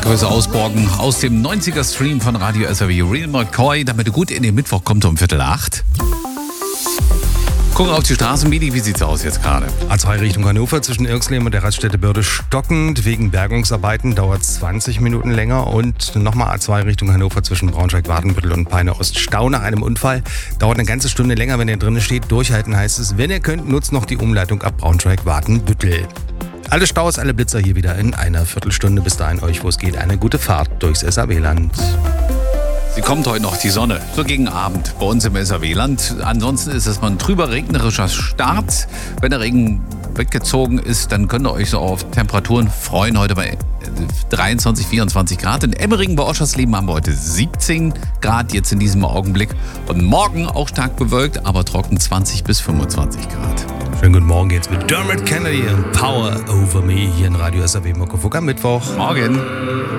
Grüße ausborgen aus dem 90er-Stream von Radio SAW. Real McCoy, damit du gut in den Mittwoch kommt um 7:45. Gucken auf die Straßen, Midi, wie sieht's aus jetzt gerade? A2 Richtung Hannover zwischen Irxleben und der Raststätte Börde stockend. Wegen Bergungsarbeiten dauert 20 Minuten länger. Und nochmal A2 Richtung Hannover zwischen Braunschweig-Wadenbüttel und Peine-Ost. Stau nach einem Unfall. Dauert eine ganze Stunde länger, wenn ihr drinnen steht. Durchhalten heißt es. Wenn ihr könnt, nutzt noch die Umleitung ab Braunschweig-Wadenbüttel. Alle Staus, alle Blitzer hier wieder in einer Viertelstunde. Bis dahin euch, wo es geht, eine gute Fahrt durchs SAW-Land. Sie kommt heute noch, die Sonne, so gegen Abend bei uns im SAW-Land. Ansonsten ist es mal ein trüber regnerischer Start. Wenn der Regen weggezogen ist, dann könnt ihr euch so auf Temperaturen freuen. Heute bei 23, 24 Grad. In Emmeringen bei Oschersleben haben wir heute 17 Grad jetzt in diesem Augenblick. Und morgen auch stark bewölkt, aber trocken 20 bis 25 Grad. Schönen guten Morgen jetzt mit Dermot Kennedy und Power Over Me hier in Radio SAW Muckefuck am Mittwoch. Morgen.